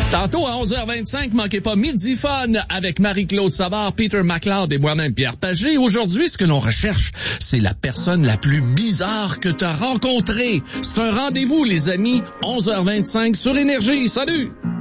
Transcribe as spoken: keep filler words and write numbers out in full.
Tantôt à onze heures vingt-cinq, manquez pas Midi Fun avec Marie-Claude Savard, Peter McLeod et moi-même Pierre Pagé. Aujourd'hui, ce que l'on recherche, c'est la personne la plus bizarre que tu as rencontrée. C'est un rendez-vous, les amis, onze heures vingt-cinq sur Énergie. Salut!